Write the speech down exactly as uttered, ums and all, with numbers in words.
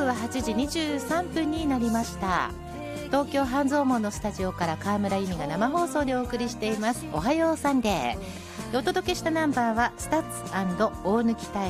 刻ははちじにじゅうさんぷんになりました。東京半蔵門のスタジオから川村由美が生放送でお送りしています。おはようサンデー。お届けしたナンバーはスタッツ&大貫妙